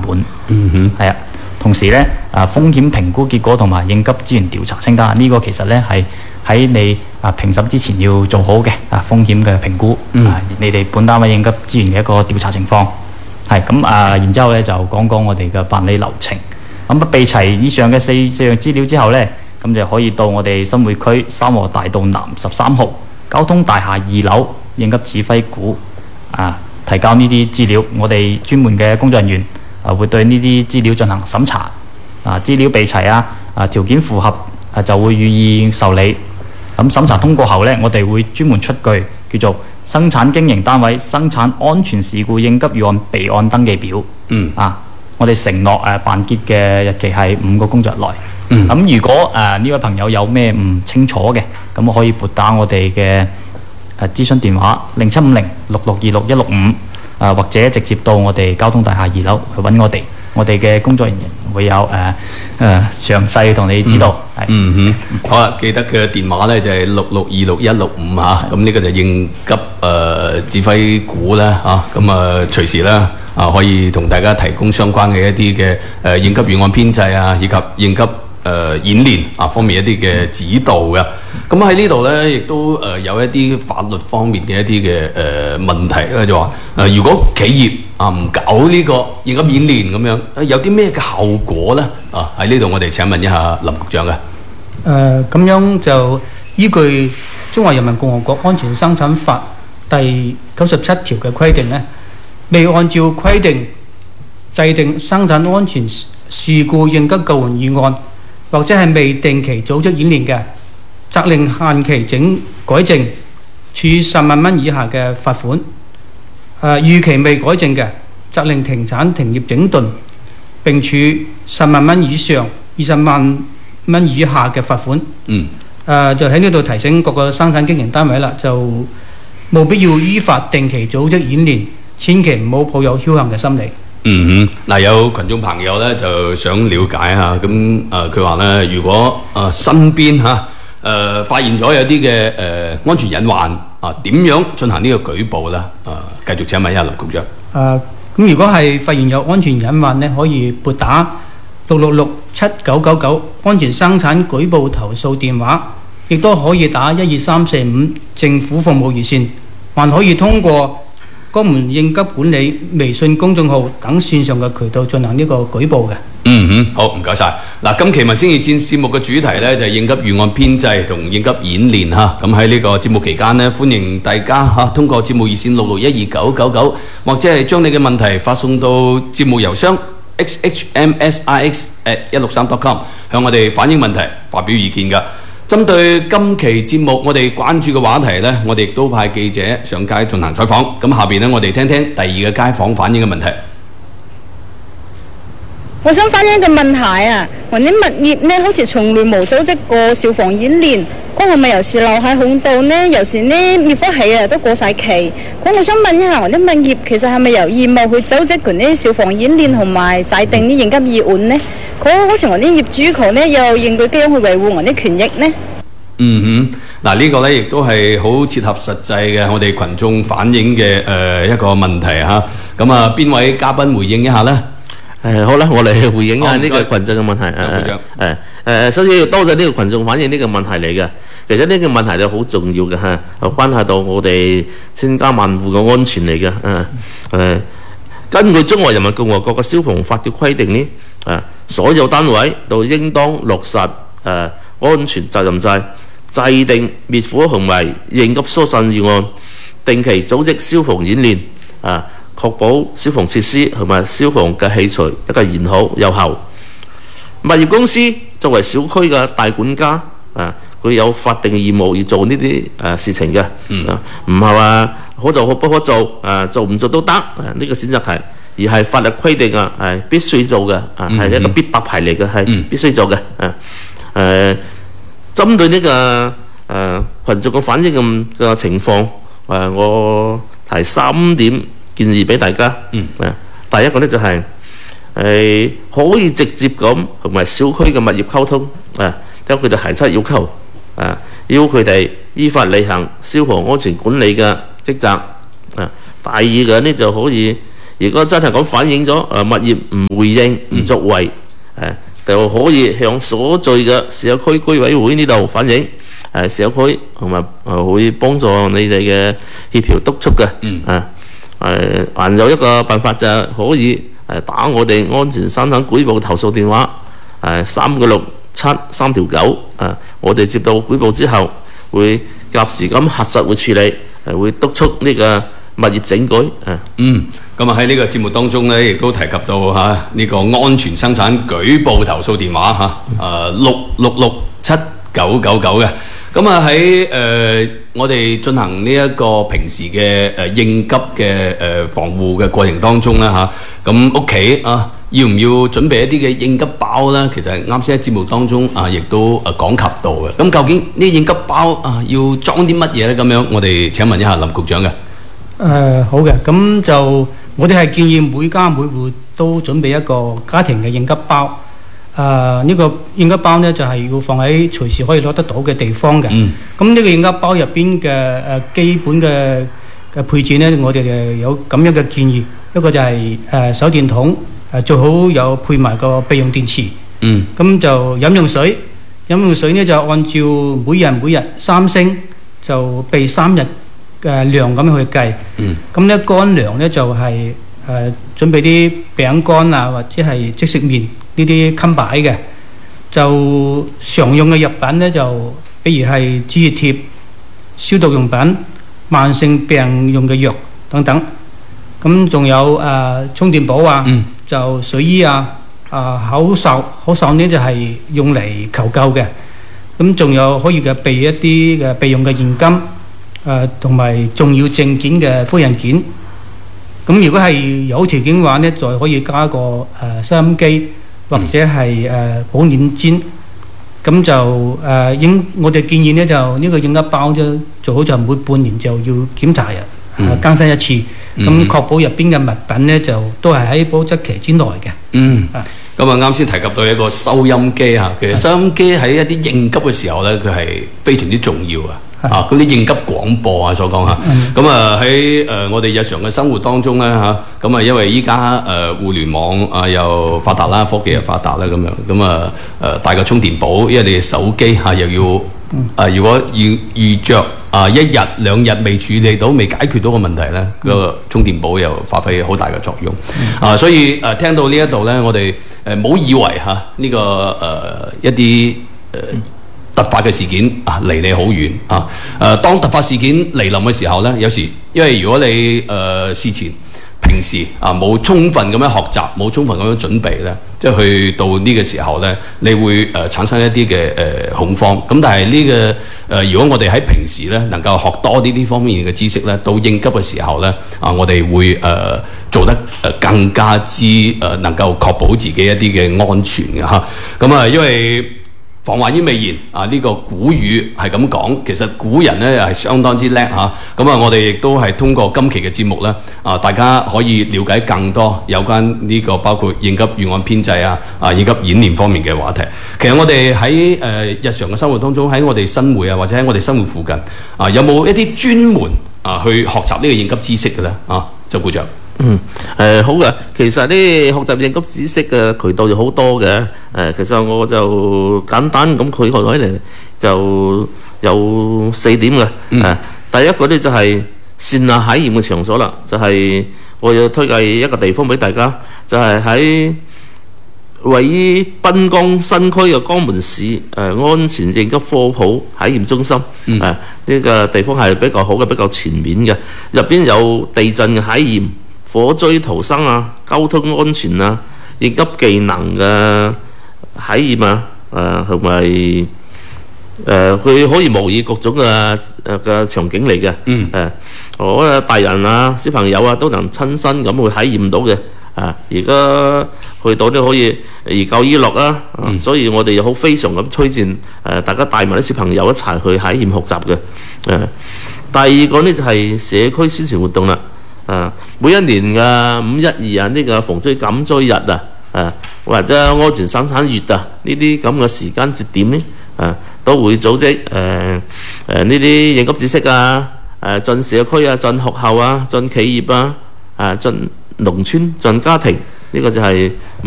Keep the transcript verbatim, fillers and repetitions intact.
本。 嗯哼， 係啊。同時咧，啊風險評估結果同埋應急資源調查清單，呢、這個其實咧係喺你啊評審之前要做好嘅啊風險嘅評估， 嗯、 啊你哋本單位應急資源嘅一個調查情況。係咁啊，然之後咧就講講我哋嘅辦理流程。咁啊備齊以上嘅四四樣資料之後咧，咁就可以到我哋新會區三和大道南十三號交通大廈二樓應急指揮股啊提交呢啲資料，我哋專門嘅工作人員啊會對呢啲資料進行審查，啊資料備齊啊啊條件符合啊就會予以受理。咁審查通過後呢，我哋會專門出具叫做生產經營單位生產安全事故應急預案備案登記表。 嗯啊，我哋承諾誒、呃、辦結嘅日期係五個工作日內。 嗯。 咁如果誒呢、呃、位朋友有咩唔清楚嘅，咁可以撥打我哋嘅誒諮詢電話零七五零六六二六一六五。啊，或者直接到我哋交通大廈二樓去揾我哋，我哋嘅工作人員會有誒誒、呃呃、詳細同你知道。係、 嗯。嗯哼，好啦，記得佢嘅電話咧就係六六二六一六五嚇，咁呢個就應急誒、呃、指揮股啦嚇，咁啊隨時啦啊可以同大家提供相關嘅一啲嘅誒應急預案編製啊，以及應急誒、呃、演練啊方面一啲嘅指導嘅。咁喺呢度咧，亦都誒有一啲法律方面嘅一啲嘅誒問題咧，就話誒如果企業啊唔搞呢個應急演練咁樣，有啲咩嘅後果咧？啊喺呢度我哋請問一下林局長嘅。 誒、呃、咁樣就依據《中華人民共和國安全生產法》第九十七條嘅規定呢，未按照規定制定生產安全事故應急救援預案，或者係未定期組織演練嘅，責令限期整改正，處十萬蚊以下嘅罰款；誒、呃、逾期未改正嘅，責令停產停業整頓，並處十萬蚊以上二十萬蚊以下嘅罰款。 嗯。誒、 呃、就喺呢度提醒各個生產經營單位啦，就冇必要依法定期組織演練，千祈唔好抱有僥倖嘅心理。 嗯哼，嗱有群眾朋友咧就想了解下，咁誒佢話咧，如果誒、呃、身邊嚇誒、呃、發現咗有啲嘅誒安全隱患啊，點樣進行呢個舉報咧？啊，繼續請問一下林局長。 誒咁如果係發現有安全隱患咧，可以撥打六六六七九九九安全生產舉報投訴電話，亦都可以打一二三四五政府服務熱線，還可以通過江門應急管理微信公眾號等線上嘅渠道進行呢個舉報嘅。 嗯哼，好，唔該晒。嗱，今期民生熱線節目嘅主題呢，就係、是、應急預案編製同應急演練嚇。咁喺呢個節目期間呢，歡迎大家嚇通過節目熱線六六一二九九九，或者係將你嘅問題發送到節目郵箱 x h m s i x at 一六三 dot com， 向我哋反映問題、發表意見㗎。針對今期節目我哋關注嘅話題呢，我哋亦都派記者上街進行採訪。咁下邊呢，我哋聽聽第二個街坊反映嘅問題。 我想反映一個問題啊，我啲物業呢好似從來冇組織過消防演練，咁係咪有時留喺空度呢？有時呢滅火器啊都過晒期。咁我想問一下，我啲物業其實係咪有義務去組織嗰啲消防演練同埋制定啲應急預案呢？佢好似我啲業主佢呢又應該點樣去維護我啲權益呢？ 嗯哼，嗱、這、呢個呢亦都係好切合實際嘅，我哋群眾反映嘅誒、呃、一個問題嚇。咁啊，邊位嘉賓回應一下呢？ 誒好啦，我嚟回應一下呢個群眾嘅問題。誒誒誒，首先要多謝呢個群眾反映呢個問題嚟嘅。其實呢個問題就好重要嘅嚇，關係到我哋千家萬戶嘅安全嚟嘅。誒誒，根據《中華人民共和國嘅消防法》嘅規定呢，誒所有單位都應當落實誒安全責任制，制定滅火同埋應急疏散預案，定期組織消防演練，啊。確保消防設施同埋消防嘅器材一個完好有效。物業公司作為小區嘅大管家，啊，佢有法定義務要做呢啲誒事情嘅，嗯、啊，唔係話可做可不可做，啊，做唔做都得，呢、啊這個選擇係，而係法律規定啊，係必須做嘅，啊，係、嗯、一個必答牌嚟嘅，係、嗯、必須做嘅，啊，誒，針對呢、這個誒群眾嘅反映咁嘅情況，誒、啊，我提三點建議俾大家。嗯，第一個呢就係、是、誒可以直接咁同埋小區嘅物業溝通，誒將佢哋提出要求，誒要佢哋依法履行消防安全管理嘅職責。誒第二個呢就可以如果真係講反映咗誒物業唔回應唔作為，誒就可以向所在嘅社區居委會呢度反映，誒社區同埋誒會幫助你哋嘅協調督促嘅，啊誒還有一個辦法就係可以誒打我哋安全生產舉報投訴電話，誒三個六七三條九，啊我哋接到舉報之後會及時咁核實會處理，誒會督促呢個物業整改，啊嗯，咁啊喺呢個節目當中咧，亦都提及到嚇呢個安全生產舉報投訴電話嚇，誒六六六七九九九嘅。咁啊喺誒我哋進行呢一個平時嘅誒應急嘅誒防護嘅過程當中咧嚇，咁屋企啊要唔要準備一啲嘅應急包咧？其實啱先喺節目當中啊，亦都誒講及到嘅。咁究竟呢應急包啊要裝啲乜嘢咧？咁樣我哋請問一下林局長嘅。 誒好嘅，咁就我哋係建議每家每戶都準備一個家庭嘅應急包。誒呢個應急包呢，就係要放喺隨時可以攞得到嘅地方嘅。 嗯。 咁呢個應急包入邊嘅誒基本嘅嘅配置呢，我哋誒有咁樣嘅建議。一個就係誒手電筒，誒最好有配埋個備用電池。 嗯。咁就飲用水，飲用水呢就按照每人每日三升，就備三日嘅量咁樣去計。 嗯。 咁咧乾糧呢就係誒準備啲餅乾啊，或者係即食麵。呢啲襟擺嘅，就常用嘅藥品呢，就比如係止血貼、消毒用品、慢性病用嘅藥等等。咁仲有誒、呃、充電寶啊， 嗯、 就水衣啊、啊、呃、口哨，口哨呢就係、是、用嚟求救嘅。咁仲有可以嘅備一啲嘅備用嘅現金，誒同埋重要證件嘅複印件。咁如果係有條件嘅話呢，再可以加個誒、呃、收音機。或者係誒、呃、保暖氈，咁就誒、呃、應我哋建議呢，就呢、這個應急包啫，最好就每半年就要檢查啊、呃，更新一次，咁、嗯、確保入邊嘅物品呢，就都係喺保質期之內嘅。 嗯，咁啊啱先提及到一個收音機嚇，其實收音機喺一啲應急嘅時候呢，佢係非常之重要啊。啊！嗰啲應急廣播啊，所講嚇，咁啊喺誒我哋日常嘅生活當中咧嚇，咁啊因為依家誒互聯網啊又發達啦，科技又發達啦咁樣，咁啊誒帶個充電寶，因為你嘅手機嚇又要啊，如果遇遇著啊一日兩日未處理到、未解決到個問題咧，嗰個充電寶又發揮好大嘅作用啊！所以誒聽到呢一度咧，我哋誒冇以為嚇呢個誒一啲誒突發嘅事件啊，離你好遠啊！誒，當突發事件嚟臨嘅時候呢，有時因為如果你誒、呃、事前平時啊冇充分咁樣學習，冇充分咁樣準備呢，即係去到呢個時候呢，你會誒、呃、產生一啲嘅誒恐慌。咁但係呢、這個誒、呃，如果我哋喺平時呢能夠學多啲呢方面嘅知識呢，到應急嘅時候呢，啊，我哋會誒、呃、做得誒更加之誒、呃、能夠確保自己一啲嘅安全嘅嚇。咁啊，因為防患於未然啊！呢、這個古語係咁講，其實古人咧係相當之叻嚇。咁啊，我哋亦都係通過今期嘅節目咧，啊，大家可以了解更多有關呢個包括應急預案編製啊、啊應急演練方面嘅話題。其實我哋喺誒日常嘅生活當中，喺我哋生活啊，或者喺我哋生活附近啊，有冇一啲專門啊去學習呢個應急知識嘅咧？啊，周股長。 嗯，誒、呃、好嘅，其實呢學習應急知識嘅渠道就好多嘅，誒、呃、其實我就簡單咁佢學起嚟就有四點嘅，誒、嗯呃、第一個呢就係線下體驗嘅場所啦，就係、是、我要推介一個地方俾大家，就係、是、喺位於濱江新區嘅江門市誒、呃、安全應急科普體驗中心，誒呢、嗯呃這個地方係比較好嘅，比較全面嘅，入邊有地震嘅體驗、火災逃生啊、交通安全啊、應急技能嘅體驗啊，誒同埋誒佢可以模擬各種嘅誒嘅場景嚟嘅，嗯誒，我、呃、大人啊、小朋友啊都能親身咁去體驗到嘅，啊而家去到都可以寓教於樂啦，嗯、所以我哋好非常咁推薦誒、呃、大家帶埋啲小朋友一齊去體驗學習嘅，誒、呃、第二個呢就係、是、社區宣傳活動啦。啊！每一年嘅五一二啊，呢、這個防災減災日啊，啊或者安全生產月啊，呢啲咁嘅時間節點呢，啊都會組織誒誒呢啲應急知識啊，誒、啊、進社區啊、進學校啊、進企業啊、啊進農村進家庭，呢、這個就係